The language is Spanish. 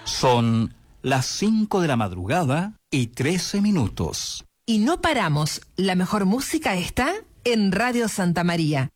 Son las 5 de la madrugada y 13 minutos. Y no paramos. La mejor música está en Radio Santa María.